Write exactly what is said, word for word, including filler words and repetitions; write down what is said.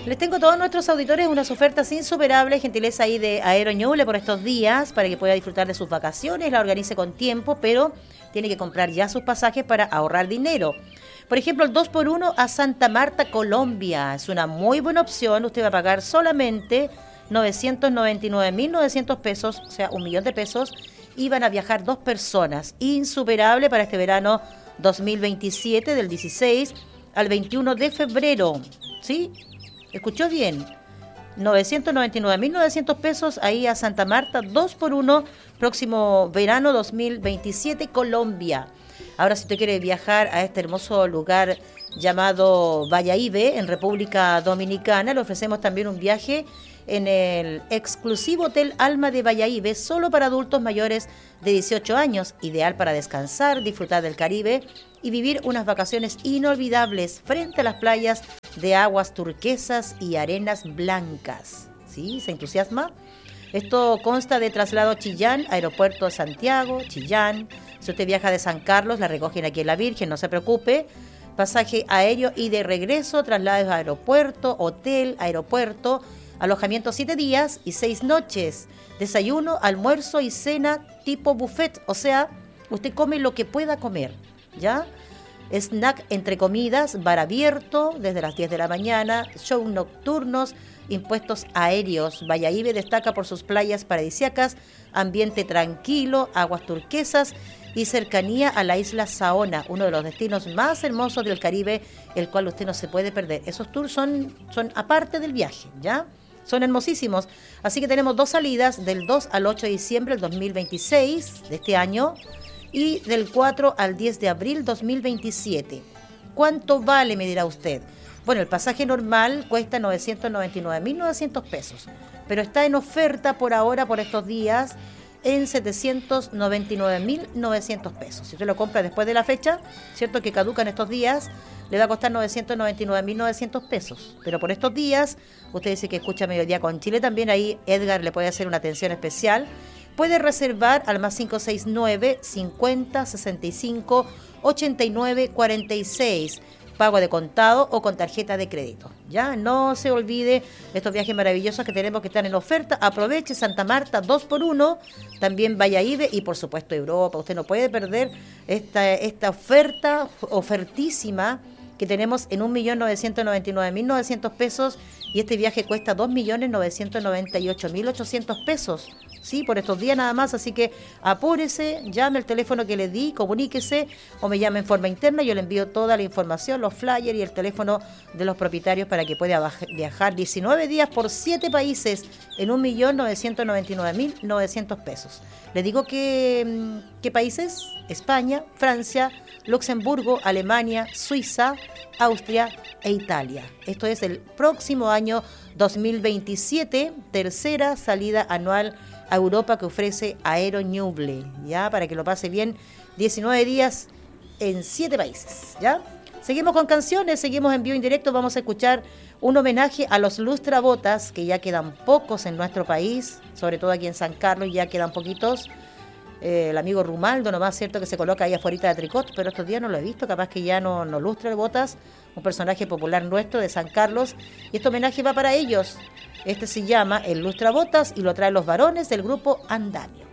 Les tengo a todos nuestros auditores unas ofertas insuperables, gentileza ahí de Aeroñuble por estos días, para que pueda disfrutar de sus vacaciones, la organice con tiempo, pero tiene que comprar ya sus pasajes para ahorrar dinero. Por ejemplo, el dos por uno a Santa Marta, Colombia. Es una muy buena opción. Usted va a pagar solamente novecientos noventa y nueve mil novecientos pesos, o sea, un millón de pesos, y van a viajar dos personas. Insuperable para este verano dos mil veintisiete, del dieciséis al veintiuno de febrero. ¿Sí? ¿Escuchó bien? novecientos noventa y nueve mil novecientos pesos ahí a Santa Marta, dos por uno, próximo verano dos mil veintisiete, Colombia. Ahora, si usted quiere viajar a este hermoso lugar llamado Bayahíbe, en República Dominicana, le ofrecemos también un viaje en el exclusivo Hotel Alma de Bayahíbe, solo para adultos mayores de dieciocho años, ideal para descansar, disfrutar del Caribe y vivir unas vacaciones inolvidables frente a las playas de aguas turquesas y arenas blancas. ¿Sí? ¿Se entusiasma? Esto consta de traslado Chillán, aeropuerto de Santiago, Chillán. Si usted viaja de San Carlos, la recogen aquí en La Virgen, no se preocupe. Pasaje aéreo y de regreso, traslados a aeropuerto, hotel, aeropuerto, alojamiento siete días y seis noches. Desayuno, almuerzo y cena tipo buffet, o sea, usted come lo que pueda comer, ¿ya? Snack entre comidas, bar abierto desde las diez de la mañana, show nocturnos, impuestos aéreos. Bayahíbe destaca por sus playas paradisíacas, ambiente tranquilo, aguas turquesas y cercanía a la isla Saona, uno de los destinos más hermosos del Caribe, el cual usted no se puede perder. Esos tours son, son aparte del viaje, ¿ya? Son hermosísimos. Así que tenemos dos salidas del dos al ocho de diciembre del dos mil veintiséis de este año y del cuatro al diez de abril dos mil veintisiete. ¿Cuánto vale, me dirá usted? Bueno, el pasaje normal cuesta novecientos noventa y nueve mil novecientos pesos, pero está en oferta por ahora, por estos días, en setecientos noventa y nueve mil novecientos pesos. Si usted lo compra después de la fecha, cierto que caducan estos días, le va a costar novecientos noventa y nueve mil novecientos pesos. Pero por estos días, usted dice que escucha Mediodía con Chile, también ahí Edgar le puede hacer una atención especial. Puede reservar al más cinco seis nueve, cincuenta, sesenta y cinco, ochenta y nueve, cuarenta y seis. Pago de contado o con tarjeta de crédito. Ya, no se olvide estos viajes maravillosos que tenemos que están en oferta. Aproveche Santa Marta dos por uno, también Bayahíbe y por supuesto Europa. Usted no puede perder esta, esta oferta, ofertísima que tenemos en un millón novecientos noventa y nueve mil novecientos pesos y este viaje cuesta dos millones novecientos noventa y ocho mil ochocientos pesos. Sí, por estos días nada más, así que apúrese, llame al teléfono que le di, comuníquese o me llame en forma interna, yo le envío toda la información, los flyers y el teléfono de los propietarios para que pueda viajar diecinueve días por siete países en un millón novecientos noventa y nueve mil novecientos pesos. Le digo que, ¿qué países? España, Francia, Luxemburgo, Alemania, Suiza, Austria e Italia. Esto es el próximo año dos mil veintisiete, tercera salida anual a Europa que ofrece Aeroñuble, ¿ya? Para que lo pase bien, diecinueve días en siete países, ¿ya? Seguimos con canciones, seguimos en vivo indirecto, vamos a escuchar un homenaje a los lustrabotas, que ya quedan pocos en nuestro país, sobre todo aquí en San Carlos ya quedan poquitos. Eh, el amigo Rumaldo nomás, cierto que se coloca ahí afuera de tricot, pero estos días no lo he visto, capaz que ya no, no lustra botas, un personaje popular nuestro de San Carlos, y este homenaje va para ellos. Este se llama El Lustrabotas y lo traen los varones del grupo Andamio.